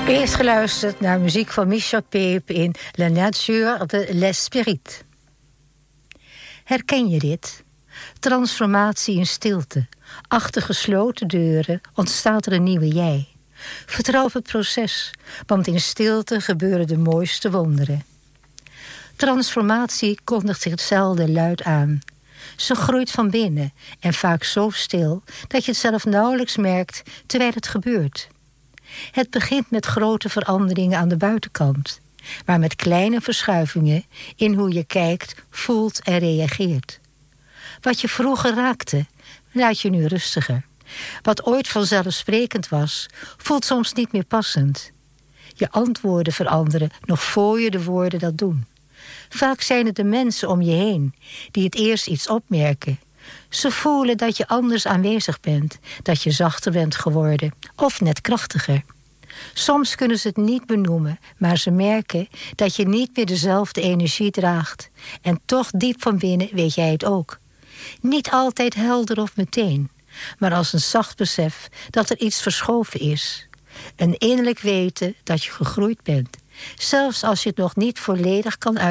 Eerst geluisterd naar muziek van Michel Peep in La Nature de l'Esprit. Herken je dit? Transformatie in stilte. Achter gesloten deuren ontstaat er een nieuwe jij. Vertrouw op het proces, want in stilte gebeuren de mooiste wonderen. Transformatie kondigt zich zelden luid aan. Ze groeit van binnen en vaak zo stil dat je het zelf nauwelijks merkt terwijl het gebeurt. Het begint met grote veranderingen aan de buitenkant, maar met kleine verschuivingen in hoe je kijkt, voelt en reageert. Wat je vroeger raakte, laat je nu rustiger. Wat ooit vanzelfsprekend was, voelt soms niet meer passend. Je antwoorden veranderen nog voor je de woorden dat doen. Vaak zijn het de mensen om je heen die het eerst iets opmerken. Ze voelen dat je anders aanwezig bent, dat je zachter bent geworden of net krachtiger. Soms kunnen ze het niet benoemen, maar ze merken dat je niet meer dezelfde energie draagt. En toch diep van binnen weet jij het ook. Niet altijd helder of meteen, maar als een zacht besef dat er iets verschoven is. Een innerlijk weten dat je gegroeid bent, zelfs als je het nog niet volledig kan